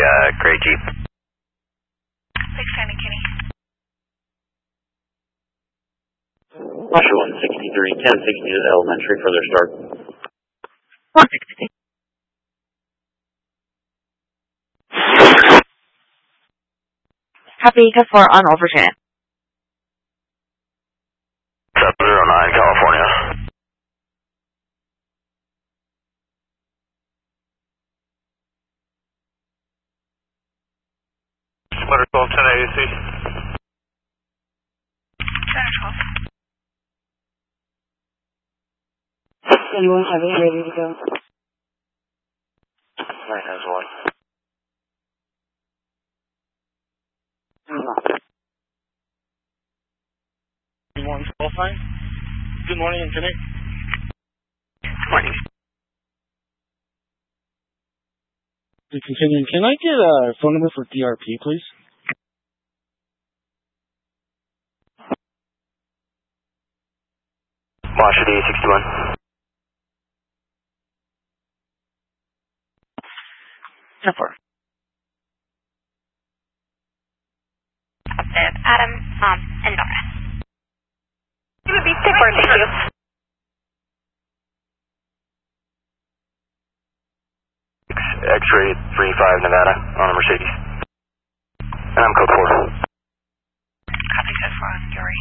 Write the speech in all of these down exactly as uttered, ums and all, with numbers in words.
uh, gray Jeep. six ten and Kenny. Russia one sixty-three, ten sixty to the elementary for their start. one sixty. Copy, Echo four on Old Virginia. seven zero nine, California. Letter twelve ten A C. Center twelve. Anyone have it ready to go? Nine has one. Good morning, twelve nine. Good morning, Kenny. Good morning. Continuing, can I get a phone number for D R P, please? Washer D sixty-one. ten four. Positive. Adam, um, and Nora. It would be ten four, thank you. X-ray three five Nevada on a Mercedes. And I'm code four. Copy, code four on Yuri.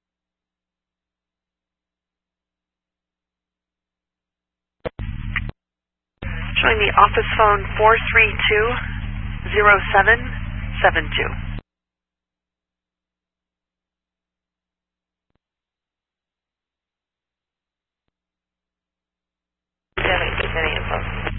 Showing the office phone four three two zero seven seven two. Any info?